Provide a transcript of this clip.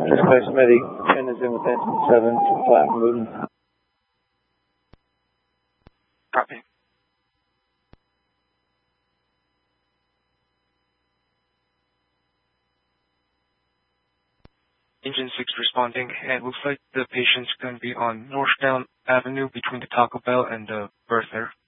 Space Medic, 10 is in with engine 7, flat and moving. Copy. Engine 6 responding, and it looks like the patient's going to be on Northdown Avenue between the Taco Bell and the Berther.